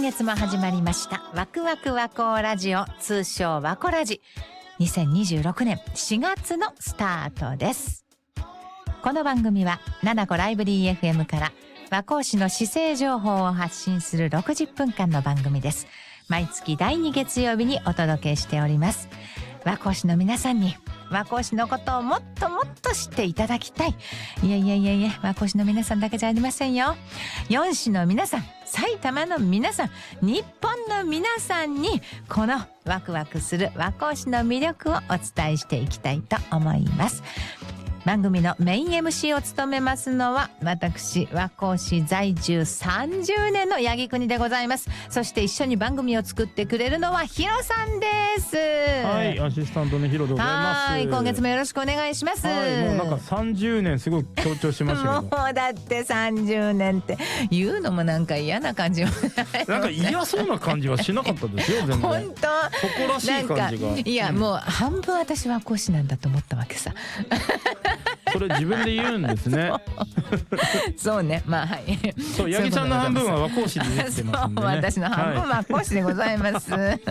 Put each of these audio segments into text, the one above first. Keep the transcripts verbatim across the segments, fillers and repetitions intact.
月も始まりましたワクワクワコーラジオ、通称ワコラジ。にせんにじゅうろくねんしがつのスタートです。この番組はななこライブリー エフエム から和光市の市政情報を発信するろくじゅっぷんかんの番組です。毎月だいに月曜日にお届けしております。和光市の皆さんに和光市のことをもっともっと知っていただきたい。いやいやいやいや、和光市の皆さんだけじゃありませんよ。よん市の皆さん、埼玉の皆さん、日本の皆さんにこのワクワクする和光市の魅力をお伝えしていきたいと思います。番組のメイン エムシー を務めますのは私、和光市在住さんじゅうねんの八木国でございます。そして一緒に番組を作ってくれるのはヒロさんです。 はい、アシスタントのヒロでございます。 はい、今月もよろしくお願いします。 はい、もうなんかさんじゅうねんすごい強調しましたけどもうだってさんじゅうねんって言うのもなんか嫌な感じもなんか嫌そうな感じはしなかったですよ全然。 本当誇らしい感じが。 いや、うん、もう半分私は講師なんだと思ったわけさそれ自分で言うんですねそう、そうね、まあはい。 そう、八木さんの半分は和光市でできてますんでね。 そう、私の半分は和光市でございます、はい、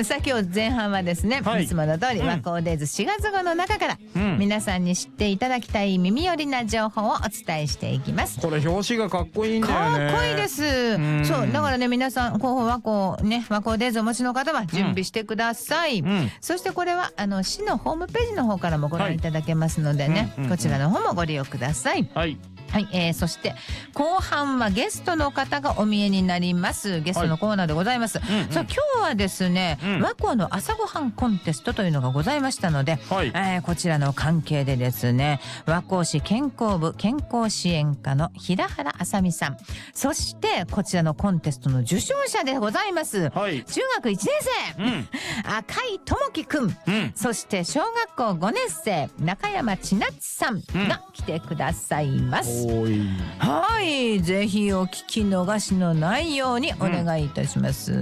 さあ今日前半はですね、はい、いつもの通り、うん、和光デイズしがつごうの中から、うん、皆さんに知っていただきたい耳寄りな情報をお伝えしていきます。 これ表紙がかっこいいんだよね。 かっこいいです、うん、そうだからね、皆さん候補和光ね、和光デイズお持ちの方は準備してください、うんうん、そしてこれはあの市のホームページの方からもご覧いただけますのでね、はい、うんうんうん、こちらの方もご利用ください。はいはい、えー、そして後半はゲストの方がお見えになります。ゲストのコーナーでございます、はい、うんうん、さあ今日はですね、うん、和光の朝ごはんコンテストというのがございましたので、はい、えー、こちらの関係でですね、和光市健康部健康支援課の平原あさみさん、そしてこちらのコンテストの受賞者でございます、はい、中学いちねん生、うん、赤井智樹くん、うん、そして小学校ごねん生中山千夏さんが来てくださいます、うん、はい、ぜひお聞き逃しのないようにお願いいたします、うん、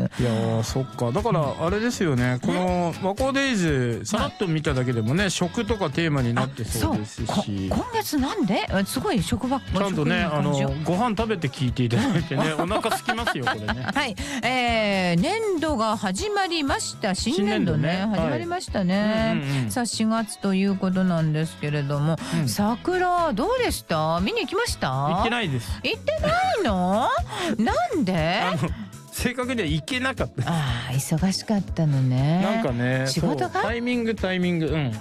いやー、そっか。だからあれですよね、この和光デイズさらっと見ただけでもね、食とかテーマになってそうですし、 今月なんですごい職場ちゃんとね、あのご飯食べて聞いていただいてねお腹空きますよこれねはい、えー、年度が始まりました。新年度 ね, 年度ね始まりましたね、はい、うんうんうん、さあしがつということなんですけれども、うん、桜どうでした？見に行きました？ 行ってないです。 行ってないの？なんで？ あの正確には行けなかった。 ああ、忙しかったのね。 なんかね、 仕事がタイミングタイミング、うん、うん、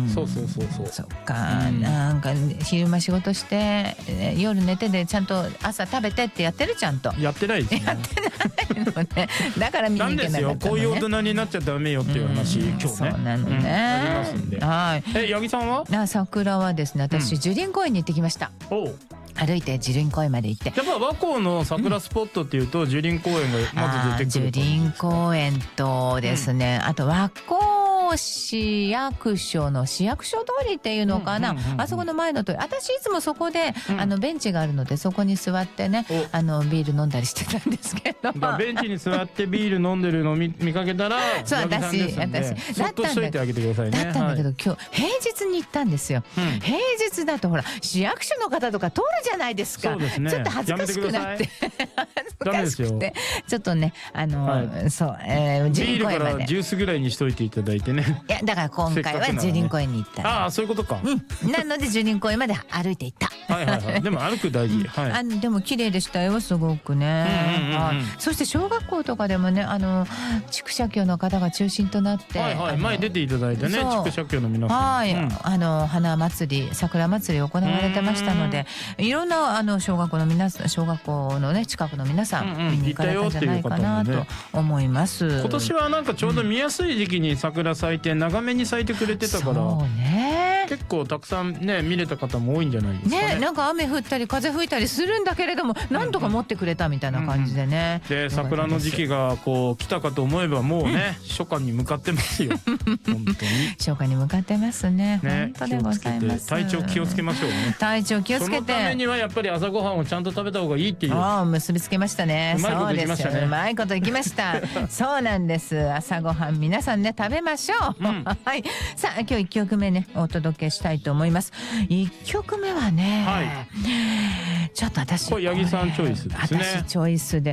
そうそうそうそう。 そっか、うん、なんか昼間仕事して夜寝てでちゃんと朝食べてってやってる？ちゃんとやってないですね。 やってないのね。だから見に行けなかったのね。なんですよ、こういう大人になっちゃダメよっていう話、今日ね。 そうなのね、うん、 ありますんで。はい。え、八木さんは？ あ、桜はですね、私、うん、樹林公園に行ってきました。おう。歩いて樹林公園まで行って、 やっぱ和光の桜スポットっていうと、うん、樹林公園がまず出てくる。 樹林公園とですね、うん、あと和光市役所の市役所通りっていうのかな、うんうんうんうん、あそこの前の通り、私いつもそこで、うん、あのベンチがあるのでそこに座ってね、あのビール飲んだりしてたんですけど、 ベンチに座ってビール飲んでるのを 見, 見かけたらそう、私私そっとしといてあげてくださいね。 だったんだけど、 はい、 今日平日に行ったんですよ、うん、平日だとほら市役所の方とか通るじゃないですか。 そうですね、 ちょっと恥ずかしくなって恥ずかしくてちょっとね、あの、はい、そう、えー、 ビールからジュースぐらいにしといていただいてね。 いや、だから今回は樹林公園に行った、ね、 ああ、そういうことか、 うん、なので樹林公園まで歩いて行ったはいはい、はい、でも歩く大事、うん、はい、 あのでも綺麗でしたよ、すごくね、うんうんうん、はい、そして小学校とかでもね、あの畜舎協の方が中心となって、 はいはい、前出ていただいてね、畜舎協の皆さん、 はい、うん、あの花祭り、桜祭り行われてましたので、いろんなあの小学校の皆さん、小学校のね近くの皆さん、うんうん、見に行かれたんじゃないかなと思います、ね、 今年はなんかちょうど見やすい時期に桜咲いて、長めに咲いてくれてたから、そうね、結構たくさんね見れた方も多いんじゃないですかね。 ね、なんか雨降ったり風吹いたりするんだけれども、なんとか持ってくれたみたいな感じでね、 うんうん、で桜の時期がこう来たかと思えばもうね、うん、初夏に向かってますよ本当に初夏に向かってますね、 ね、 本当でございます。 体調気をつけましょうね。 体調気をつけて、 そのためにはやっぱり朝ごはんをちゃんと食べた方がいいっていう、 ああ、結びつけましたね。 うまいこといきましたね。 うまいこといきましたそうなんです、朝ごはん皆さんね食べましょう、うん、はい。さあ今日いっきょくめねお届けしたいと思います。いっきょくめはね、はい、ちょっと私これ八木さんチョイスですね。 私チョイスで